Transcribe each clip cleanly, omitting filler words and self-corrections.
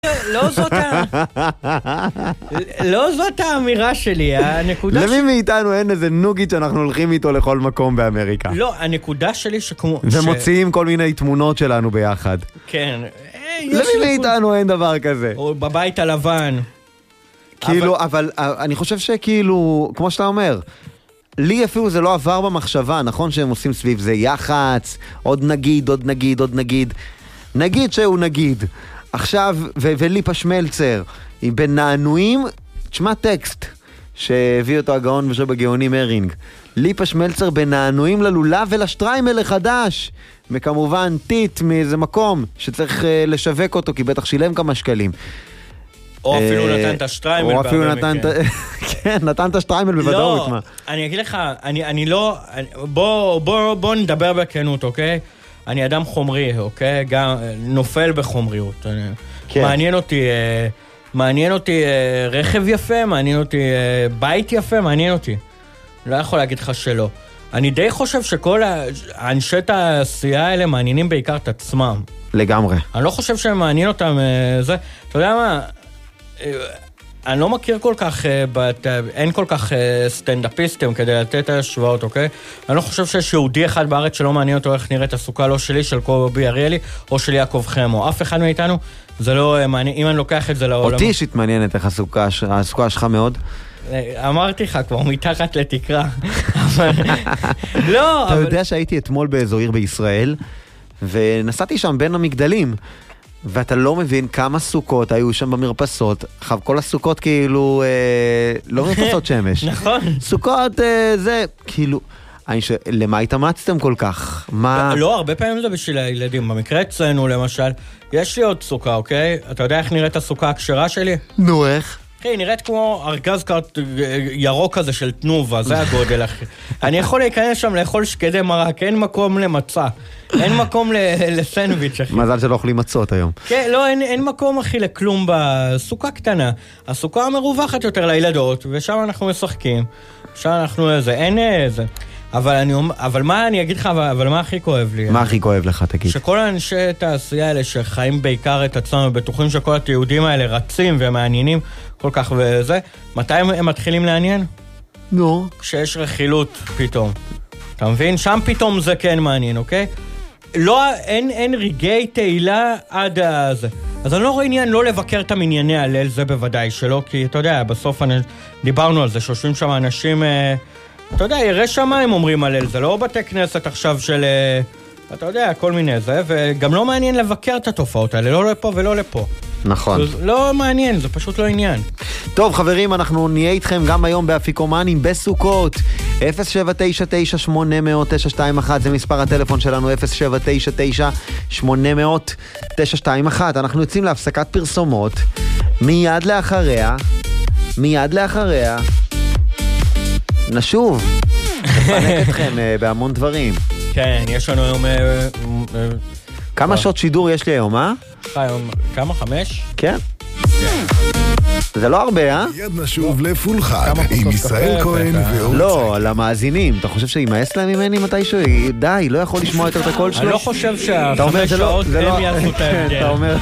לא זאת האמירה שלי, הנקודה למי מאיתנו אין איזה נוגית שאנחנו הולכים איתו לכל מקום באמריקה. לא, הנקודה שלי שכמו... ומוציאים כל מיני תמונות שלנו ביחד. כן. למי מאיתנו אין דבר כזה. או בבית הלבן. כאילו, אבל אני חושב שכאילו, כמו שאתה אומר, לי אפילו זה לא עבר במחשבה, נכון שהם עושים סביב זה יחץ, עוד נגיד, עוד נגיד, עוד נגיד. נגיד שהוא נגיד. עכשיו, וליפה שמלצר, היא בנענועים, תשמע טקסט, שהביא אותו הגאון ושבגאוני מרינג. ליפה שמלצר בנענועים ללולה ולשטריימל החדש. וכמובן, טיט מאיזה מקום שצריך לשווק אותו, כי בטח שילם כמה שקלים. או אפילו נתן את השטריימל. או אפילו נתן את... כן, נתן את השטריימל בוודאות. לא, אני אגיד לך, אני לא... בוא נדבר בכנות, אוקיי? אני אדם חומרי, אוקיי? גם נופל בחומריות. מעניין אותי רכב יפה, מעניין אותי בית יפה, מעניין אותי. לא יכול להגיד לך שלא. אני די חושב שכל האנשי תעשייה האלה מעניינים בעיקר את עצמם. לגמרי. אני לא חושב שהם מעניין אותם זה. אתה יודע מה? אני לא מכיר כל כך, אין כל כך סטנדאפיסטים כדי לתת השוואות, אוקיי? אני לא חושב שיש יהודי אחד בארץ שלא מעניין אותו איך נראית הסוכה, לא שלי, של קובי אריאלי, או של יעקב חמו. אף אחד מאיתנו, זה לא מעניין, אם אני לוקח את זה לעולם... אותי אישית מעניינת איך הסוכה שלך מאוד. אמרתי לך כבר, מתחת לתקרה. לא, אתה יודע שהייתי אתמול באיזו עיר בישראל, ונסעתי שם בין המגדלים, ואתה לא מבין כמה סוכות היו שם במרפסות. כל הסוכות כאילו, לא מרפסות שמש. נכון. סוכות זה, כאילו, למה התאמצתם כל כך? מה... לא, הרבה פעמים זה בשביל הילדים. במקרה אצלנו, למשל, יש לי עוד סוכה, אוקיי? אתה יודע איך נראית הסוכה הכשרה שלי? נו, איך? היא נראית כמו ארגז ירוק כזה של תנובה, זה הגודל אחי. אני יכול להיכנס שם לאכול שקדי מרק, אין מקום למצה, אין מקום לסנדוויץ' אחי. מזל שלא אוכלים מצות היום. כן, לא, אין מקום אחי לכלום בסוכה קטנה. הסוכה המרווחת יותר לילדות, ושם אנחנו משחקים, שם אנחנו איזה, אין איזה. אבל מה אני אגיד לך, אבל מה הכי כואב לי? מה הכי כואב לך, תגיד? שכל האנשי תעשייה האלה שחיים בעיקר את עצמם ובטוחים שכל התיעודים האלה רצים ומעניינים כל כך וזה, מתי הם מתחילים לעניין? נו. כשיש רכילות פתאום. אתה מבין? שם פתאום זה כן מעניין, אוקיי? לא, אין רגעי תהילה עד הזה. אז אני לא רואה עניין לא לבקר את המנייני הליל, זה בוודאי שלא, כי אתה יודע, בסוף דיברנו על זה, שיושבים שם אנשים... אתה יודע, ירא שמיים אומרים עליל, זה לא בתי כנסת עכשיו של, אתה יודע, כל מיני זה, וגם לא מעניין לבקר את התופעות האלה, לא לפה ולא לפה. נכון. זה לא מעניין, זה פשוט לא עניין. טוב חברים, אנחנו נהיה איתכם גם היום באפיקומנים בסוכות. 0799-800-921 זה מספר הטלפון שלנו, 0799-800-921. אנחנו יוצאים להפסקת פרסומות, מיד לאחריה נשוב, נפנק אתכם בהמון דברים. כן, יש לנו היום... כמה שעות שידור יש לי היום, אה? כמה? 5? כן. זה לא הרבה, אה? מיד נשוב לפול חג עם ישראל כהן ואור. לא, למאזינים. אתה חושב שימאס להם ממני מתישהו? די, לא יכול לשמוע יותר את הקול שלו? אני לא חושב שה5 שעות הם יעשו את ההבדל. אתה אומר...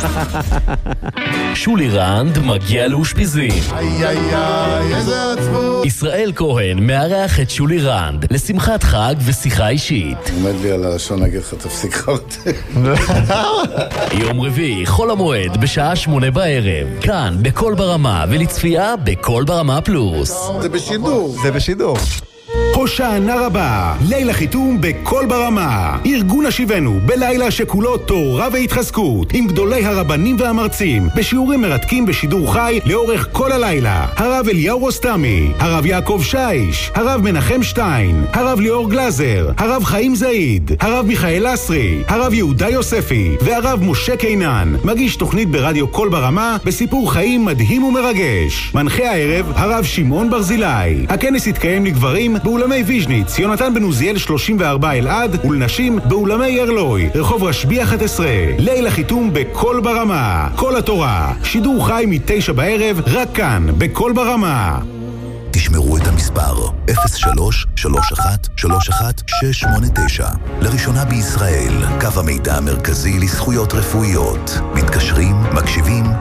שולי רנד מגיע לאושפיזין. איזה עצבות. ישראל כהן מארח את שולי רנד לשמחת חג ושיחה אישית. עומד לי על הלשון להגיד לך תפסיק אותי. יום רביעי, חול המועד בשעה 8 בערב. כאן בכל ברמה ולצפייה בכל ברמה פלוס. זה בשידור. הושענא רבה, ליל חיתום בכל ברמה. ארגון השיבנו בלילה שכולו תורה והתחזקות, עם גדולי הרבנים והמרצים, בשיעורים מרתקים בשידור חי לאורך כל הלילה. הרב אליהו רוסטמי, הרב יעקב שיש, הרב מנחם שטיין, הרב ליאור גלזר, הרב חיים זעיד, הרב מיכאל אסרי, הרב יהודה יוספי והרב משה קינן. מגיש תוכנית ברדיו כל ברמה בסיפור חיים מדהים ומרגש. מנחה הערב הרב שמעון ברזילי. הכנס יתקיים לגברים באולמי ויז'ניץ, יונתן בן עוזיאל 34 אלעד, ולנשים באולמי ירלוי, רחוב רשב"י 11. ליל החיתום בכל ברמה. כל התורה, שידור חי מ-9 בערב, רק כאן, בכל ברמה. תשמרו את המספר 03-31-31-689. לראשונה בישראל, קו המידע המרכזי לזכויות רפואיות. מתקשרים, מקשיבים,